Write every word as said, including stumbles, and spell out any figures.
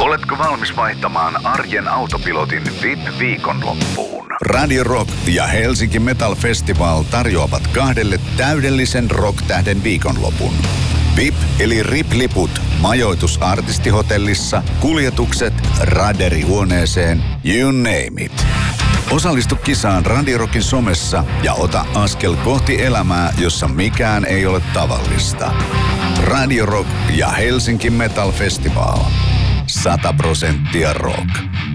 Oletko valmis vaihtamaan arjen autopilotin V I P-viikonloppuun? Radio Rock ja Helsinki Metal Festival tarjoavat kahdelle täydellisen rock-tähden viikonlopun. V I P eli R I P-liput majoitus artistihotellissa, kuljetukset raderihuoneeseen, you name it. Osallistu kisaan Radio Rockin somessa ja ota askel kohti elämää, jossa mikään ei ole tavallista. Radio Rock ja Helsinki Metal Festival. Sata prosenttia rock.